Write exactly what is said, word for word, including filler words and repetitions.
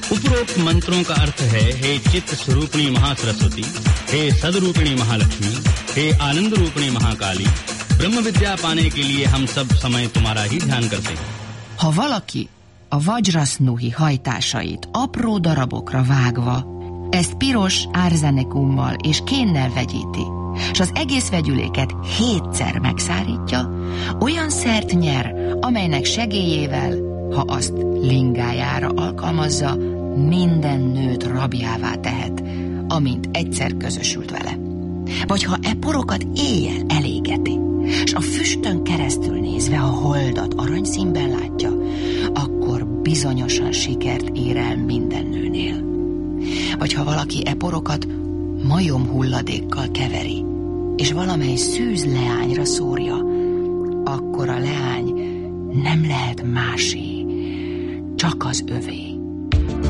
उपरोक्त मंत्रों का अर्थ है, हे चित्त स्वरूपिणी महासरस्वती, हे सदरूपिणी महालक्ष्मी, हे आनंद रूपिणी महाकाली, ब्रह्म विद्या पाने के लिए हम सब समय तुम्हारा ही ध्यान करते हैं. Ha valaki a vajrasnuhi hajtásait apró darabokra vágva, ezt piros árzenekummal és kénnel vegyíti, és az egész vegyüléket hétszer megszárítja, olyan szert nyer, amelynek segélyével, ha azt lingájára alkalmazza, minden nőt rabjává tehet, amint egyszer közösült vele. Vagy ha e porokat éjjel elégeti, és a füstön keresztül nézve a holdat aranyszínben látja, akkor bizonyosan sikert ér el minden nőnél. Vagy ha valaki e porokat majom hulladékkal keveri, és valamely szűz leányra szórja, akkor a leány nem lehet másé, csak az övé.